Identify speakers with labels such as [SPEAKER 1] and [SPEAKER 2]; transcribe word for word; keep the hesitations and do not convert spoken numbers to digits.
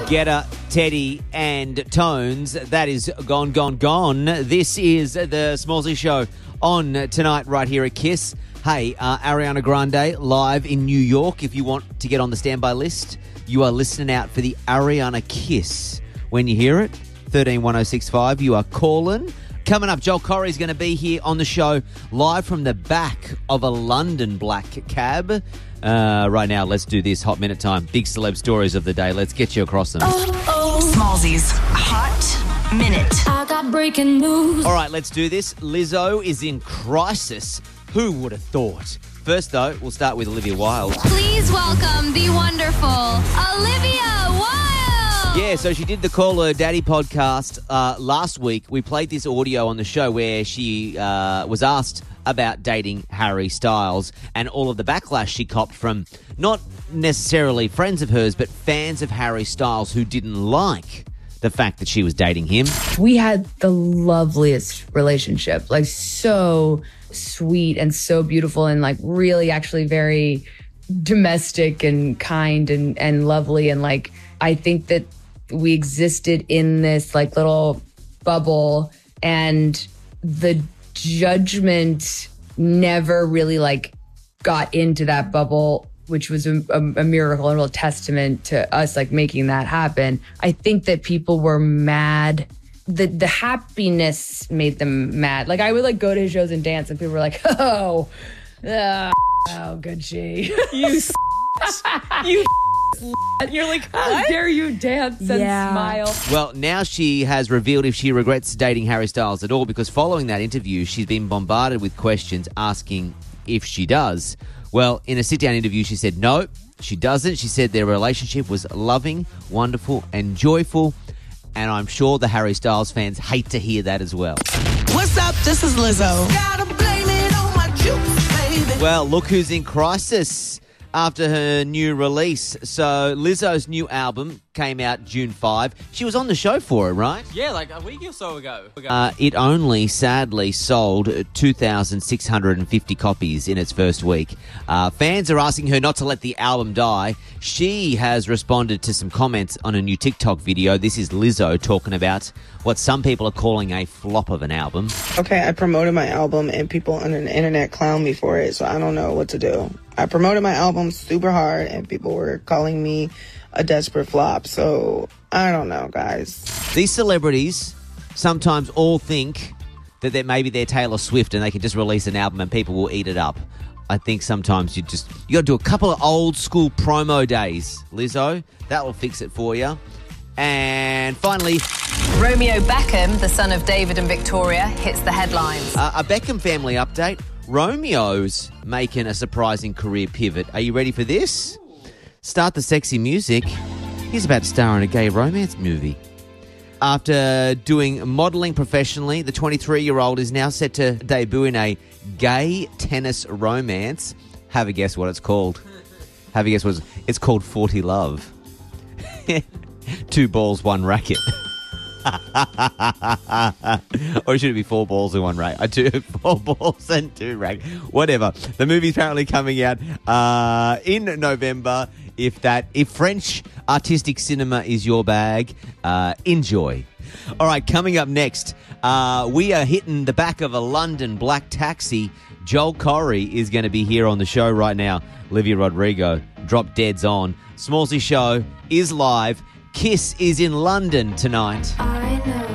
[SPEAKER 1] Guetta, Teddy and Tones. That is Gone, Gone, Gone. This is the Smallsy Show on tonight right here at Kiss. Hey, uh, Ariana Grande live in New York. If you want to get on the standby list, you are listening out for the Ariana Kiss. When you hear it, thirteen one oh six five, you are calling. Coming up, Joel Corry's going to be here on the show live from the back of a London black cab. Uh, right now, let's do this. Hot Minute time. Big celeb stories of the day. Let's get you across them.
[SPEAKER 2] Oh, oh. Smallsy's Hot Minute.
[SPEAKER 3] I got breaking news.
[SPEAKER 1] All right, let's do this. Lizzo is in crisis. Who would have thought? First, though, we'll start with Olivia Wilde.
[SPEAKER 3] Please welcome the wonderful Olivia Wilde.
[SPEAKER 1] Yeah, so she did the Call Her Daddy podcast uh, last week. We played this audio on the show where she uh, was asked about dating Harry Styles and all of the backlash she copped from not necessarily friends of hers, but fans of Harry Styles who didn't like the fact that she was dating him.
[SPEAKER 4] We had the loveliest relationship, like so sweet and so beautiful and like really actually very domestic and kind and, and lovely. And like, I think that we existed in this like little bubble and the judgment never really like got into that bubble, which was a, a, a miracle, a real testament to us like making that happen. I think that people were mad. The the happiness made them mad. Like I would like go to his shows and dance and people were like, oh, uh, oh, good she.
[SPEAKER 5] You you You're like,
[SPEAKER 4] how
[SPEAKER 5] what?
[SPEAKER 4] dare you dance and
[SPEAKER 5] Yeah.
[SPEAKER 4] smile?
[SPEAKER 1] Well, now she has revealed if she regrets dating Harry Styles at all, because following that interview, she's been bombarded with questions asking if she does. Well, in a sit-down interview, she said no, she doesn't. She said their relationship was loving, wonderful, and joyful. And I'm sure the Harry Styles fans hate to hear that as well.
[SPEAKER 5] What's up? This is Lizzo.
[SPEAKER 6] Gotta blame it on my juice, baby.
[SPEAKER 1] Well, look who's in crisis after her new release. So Lizzo's new album came out June fifth. She was on the show for it, right?
[SPEAKER 7] Yeah, like a week or so ago.
[SPEAKER 1] Uh, it only, sadly, sold two thousand six hundred fifty copies in its first week. Uh, fans are asking her not to let the album die. She has responded to some comments on a new TikTok video. This is Lizzo talking about what some people are calling a flop of an album.
[SPEAKER 8] Okay, I promoted my album and people on the internet clown me for it, so I don't know what to do. I promoted my album super hard and people were calling me a desperate flop, so I don't know, guys.
[SPEAKER 1] These celebrities sometimes all think that they're, maybe they're Taylor Swift and they can just release an album and people will eat it up. I think sometimes you just, you got to do a couple of old school promo days, Lizzo. That will fix it for you. And finally,
[SPEAKER 2] Romeo Beckham, the son of David and Victoria, hits the headlines.
[SPEAKER 1] uh, a Beckham family update. Romeo's making a surprising career pivot. Are you ready for this? Start the sexy music. He's about to star in a gay romance movie. After doing modelling professionally, the twenty-three-year-old is now set to debut in a gay tennis romance. Have a guess what it's called. Have a guess what it's, it's called forty Love. Two balls, one racket. Or should it be four balls and one racket? I do four balls and two rackets. Whatever. The movie's apparently coming out uh, in November. If that, if French artistic cinema is your bag, uh, enjoy. All right, coming up next, uh, we are hitting the back of a London black taxi. Joel Corry is going to be here on the show right now. Olivia Rodrigo, Drop Dead's on. Smallsy Show is live. Kiss is in London tonight.
[SPEAKER 3] I know.